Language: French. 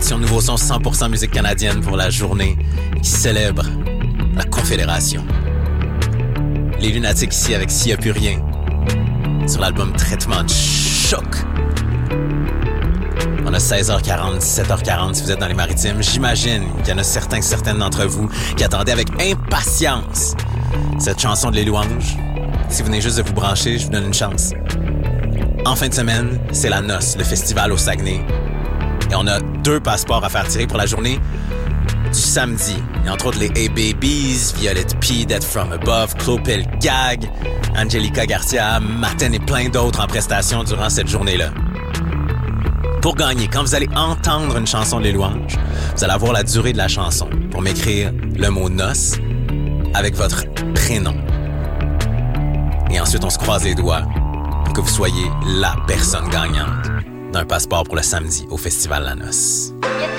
sélection de nouveaux sons 100% musique canadienne pour la journée qui célèbre la Confédération. Les Lunatiques ici avec S'il y a plus rien sur l'album Traitement de choc. On a 16h40, 17h40 si vous êtes dans les Maritimes. J'imagine qu'il y en a certaines d'entre vous qui attendaient avec impatience cette chanson de Les Louanges. Si vous venez juste de vous brancher, je vous donne une chance. En fin de semaine, c'est la noce, le festival au Saguenay. Et on a 2 passeports à faire tirer pour la journée du samedi. Il y a entre autres les A-Babies, Violette P, Dead From Above, Clopel Gag, Angelica Garcia, Martin et plein d'autres en prestation durant cette journée-là. Pour gagner, quand vous allez entendre une chanson de Les Louanges, vous allez avoir la durée de la chanson pour m'écrire le mot « noce » avec votre prénom. Et ensuite, on se croise les doigts pour que vous soyez la personne gagnante d'un passeport pour le samedi au Festival La Noce.